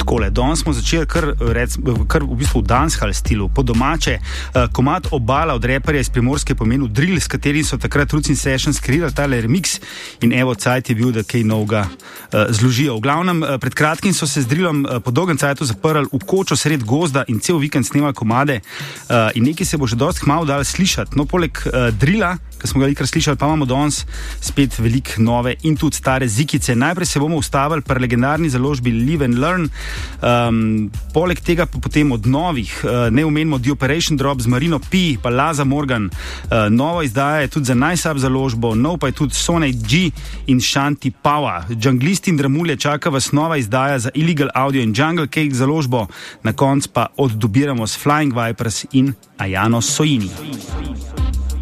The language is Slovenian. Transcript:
Takole, danes smo začeli kar v bistvu v dancehall stilu, po domače. Komad Obala od reperja iz Primorske pomenu Drill, s katerim so takrat Roots in Sessions kreirali tale remix in evo cajt je bil, da kaj novega zložijo. V glavnem, pred kratkim so se z Drillom po dolgem cajtu zaprli v kočo sred gozda in cel vikend snemali komade in nekaj se bo že dosti kmalu dalo slišati. No, poleg Drilla, ki smo ga ikrat slišali, pa imamo danes spet veliko nove in tudi stare zikice. Najprej se bomo ustavili pri legendarni založbi Live and Learn. Poleg tega pa potem od novih, ne omenimo The Operation Drop z Marino P, pa Laza Morgan. Novo izdaja je tudi za Najsab založbo, nov pa je tudi Sonny G in Shanti Pawa. Junglist in Dramulje čaka vas nova izdaja za Illegal Audio in Jungle Cake založbo. Na koncu pa oddobiramo s Flying Vipers in Ayano Soini.